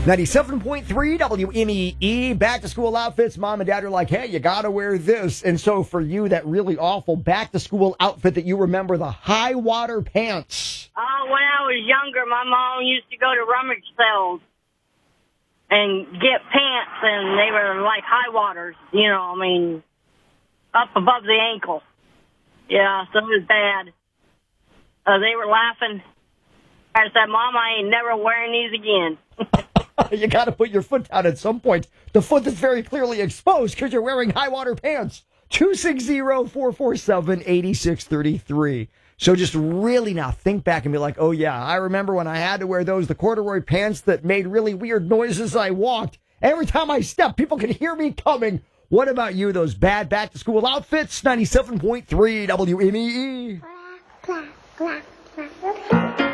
97.3 WMEE, back to school outfits. Mom and dad are like, hey, you got to wear this. And so for you, that really awful back to school outfit that you remember, the high water pants. Oh, when I was younger, my mom used to go to rummage sales and get pants, and they were like high waters, up above the ankle. Yeah, so it was bad. They were laughing. I said, Mom, I ain't never wearing these again. You got to put your foot down at some point. The foot that's very clearly exposed because you're wearing high water pants. 260-447-8633. So just really now think back and be like, oh, yeah, I remember when I had to wear the corduroy pants that made really weird noises as I walked. Every time I stepped, people could hear me coming. What about you, those bad back-to-school outfits? 97.3 WMEE.